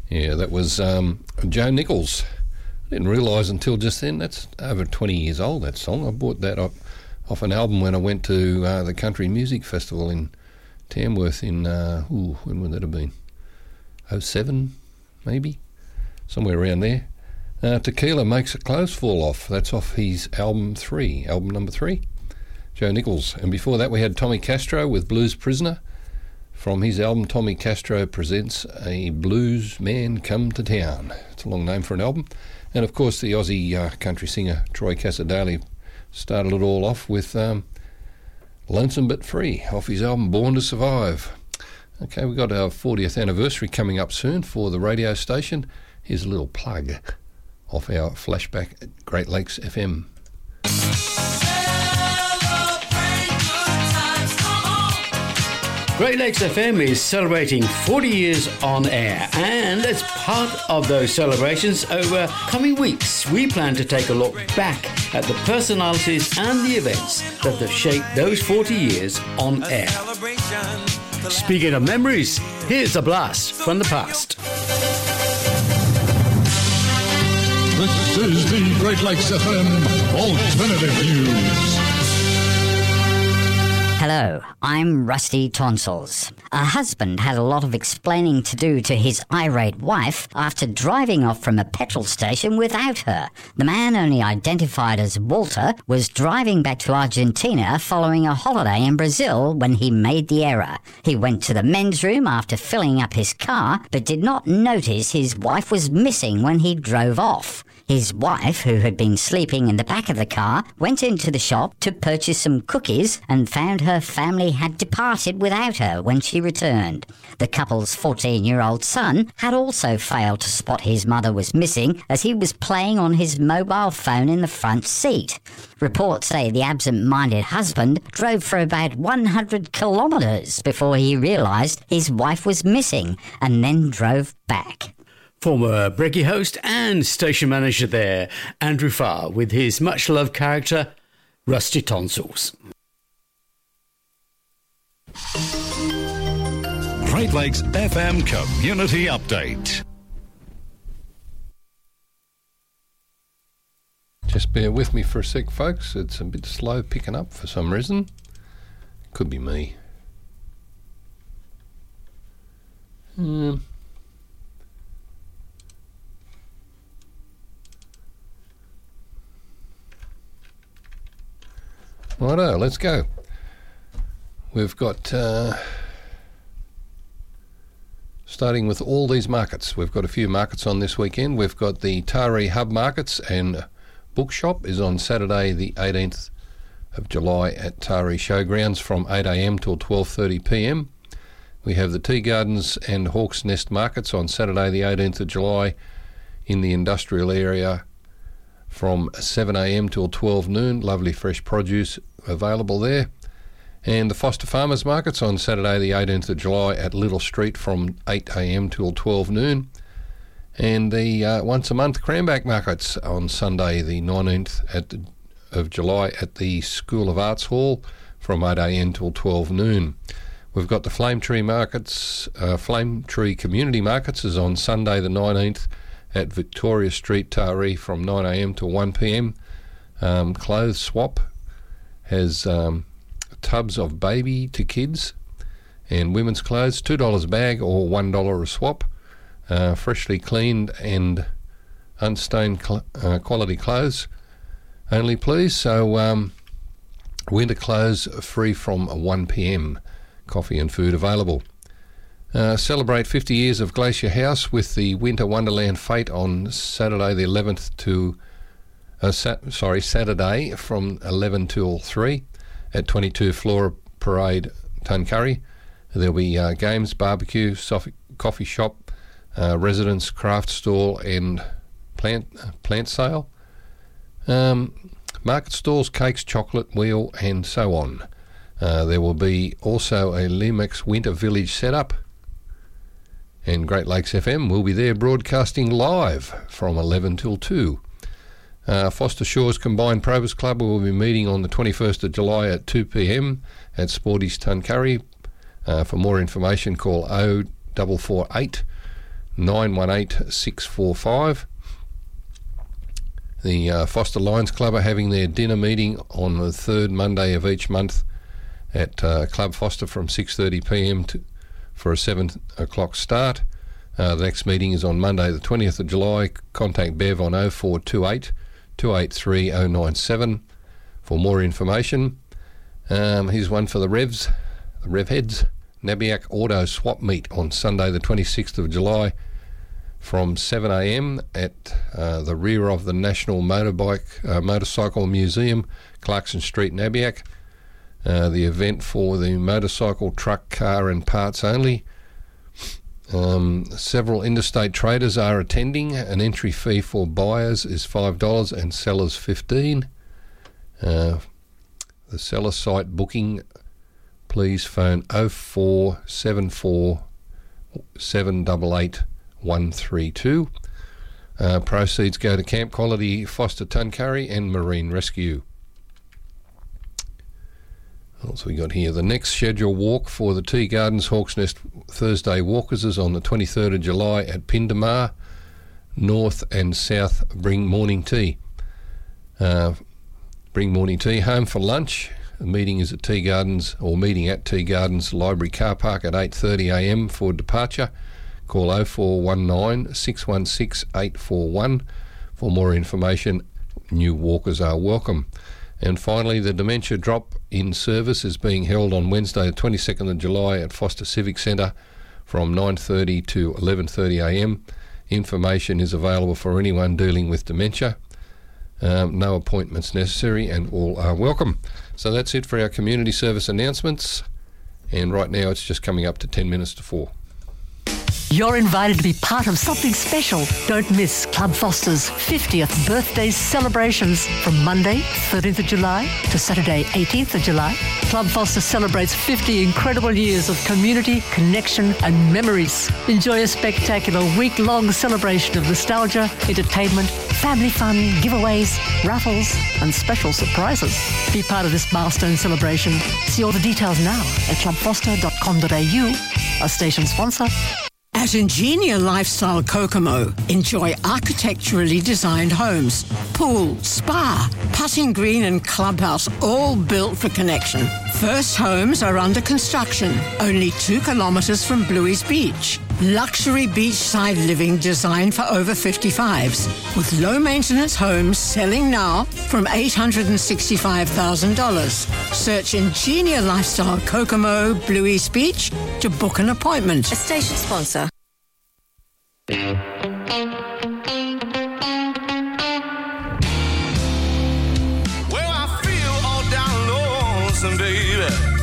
Yeah, that was Joe Nichols. I didn't realise until just then that's over 20 years old, that song. I bought that off an album when I went to the Country Music Festival in Tamworth in, when would that have been? 07, maybe? Somewhere around there. Tequila Makes the Clothes Fall Off. That's off his album number 3. Joe Nichols. And before that we had Tommy Castro with Blues Prisoner from his album Tommy Castro Presents A Blues Man Come to Town. It's a long name for an album. And of course the Aussie country singer Troy Cassar-Daley started it all off with Lonesome But Free off his album Born to Survive. Okay, we've got our 40th anniversary coming up soon for the radio station. Here's a little plug off our flashback at Great Lakes FM. Great Lakes FM is celebrating 40 years on air, and as part of those celebrations over coming weeks, we plan to take a look back at the personalities and the events that have shaped those 40 years on air. Speaking of memories, here's a blast from the past. This is the Great Lakes FM Alternative News. Hello, I'm Rusty Tonsils. A husband had a lot of explaining to do to his irate wife after driving off from a petrol station without her. The man, only identified as Walter, was driving back to Argentina following a holiday in Brazil when he made the error. He went to the men's room after filling up his car, but did not notice his wife was missing when he drove off. His wife, who had been sleeping in the back of the car, went into the shop to purchase some cookies and found her family had departed without her when she returned. The couple's 14-year-old son had also failed to spot his mother was missing as he was playing on his mobile phone in the front seat. Reports say the absent-minded husband drove for about 100 kilometres before he realised his wife was missing and then drove back. Former Brekkie host and station manager there, Andrew Farr, with his much-loved character, Rusty Tonsils. Great Lakes FM Community Update. Just bear with me for a sec, folks. It's a bit slow picking up for some reason. Could be me. Righto, let's go. We've got, starting with all these markets, we've got a few markets on this weekend. We've got the Taree Hub Markets and Bookshop is on Saturday the 18th of July at Taree Showgrounds from 8am till 12:30pm. We have the Tea Gardens and Hawk's Nest Markets on Saturday the 18th of July in the industrial area from 7am till 12 noon. Lovely fresh produce available there. And the Foster Farmers Markets on Saturday the 18th of July at Little Street from 8am till 12 noon. And the once a month Cranback Markets on Sunday the 19th of July at the School of Arts Hall from 8am till 12 noon. We've got the Flame Tree Markets, Flame Tree Community Markets is on Sunday the 19th at Victoria Street, Taree from 9am to 1pm. Clothes Swap has tubs of baby to kids and women's clothes, $2 a bag or $1 a swap. Freshly cleaned and unstained quality clothes only, please. So winter clothes free from 1pm. Coffee and food available. Celebrate 50 years of Glacier House with the Winter Wonderland Fete on Saturday the 11th to Saturday from 11 till 3 at 22 Flora Parade, Tuncurry. There'll be games, barbecue, coffee shop, residence craft stall and plant sale. Market stalls, cakes, chocolate, wheel and so on. There will be also a Limex Winter Village setup. And Great Lakes FM will be there broadcasting live from 11 till 2. Foster Shores Combined Probers Club will be meeting on the 21st of July at 2pm at Sporty's Tuncurry. For more information, call 0448 918 645. The Foster Lions Club are having their dinner meeting on the third Monday of each month at Club Foster from 6:30pm for a 7 o'clock start. The next meeting is on Monday the 20th of July. Contact Bev on 0428 283 097 for more information. Here's one for the Revs, the Rev Heads. Nabiac Auto Swap Meet on Sunday the 26th of July from 7 a.m. at the rear of the National Motorcycle Museum, Clarkson Street, Nabiac. The event for the motorcycle, truck, car and parts only. Several interstate traders are attending. An entry fee for buyers is $5 and sellers $15. The seller site booking, please phone 0474 788 132. Proceeds go to Camp Quality, Foster Tuncurry and Marine Rescue. What else we got here? The next scheduled walk for the Tea Gardens Hawks Nest Thursday Walkers is on the 23rd of July at Pindamar. North and South bring morning tea. Bring morning tea home for lunch. The meeting is at Tea Gardens, or meeting at Tea Gardens Library Car Park at 8:30 a.m. for departure. Call 0419 616 841 for more information. New walkers are welcome. And finally, the Dementia Drop-In service is being held on Wednesday, the 22nd of July at Foster Civic Centre from 9:30 to 11:30 a.m. Information is available for anyone dealing with dementia. No appointments necessary and all are welcome. So that's it for our community service announcements. And right now it's just coming up to 10 minutes to 4. You're invited to be part of something special. Don't miss Club Foster's 50th birthday celebrations from Monday, 13th of July to Saturday, 18th of July. Club Foster celebrates 50 incredible years of community, connection and memories. Enjoy a spectacular week-long celebration of nostalgia, entertainment, family fun, giveaways, raffles and special surprises. Be part of this milestone celebration. See all the details now at clubfoster.com.au, a station sponsor. At Ingenia Lifestyle Kokomo, enjoy architecturally designed homes, pool, spa, putting green and clubhouse, all built for connection. First homes are under construction, only 2 kilometres from Bluey's Beach. Luxury beachside living designed for over 55s, with low-maintenance homes selling now from $865,000. Search Ingenia Lifestyle Kokomo, Bluey's Beach to book an appointment. A station sponsor. Well, I feel all down lonesome, baby.